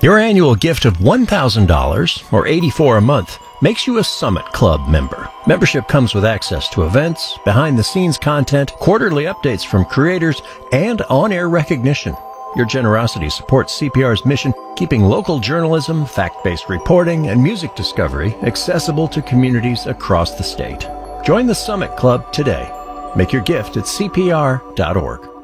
Your annual gift of $1,000 or $84 a month makes you a Summit Club member. Membership comes with access to events, behind-the-scenes content, quarterly updates from creators, and on-air recognition. Your generosity supports CPR's mission, keeping local journalism, fact-based reporting, and music discovery accessible to communities across the state. Join the Summit Club today. Make your gift at cpr.org.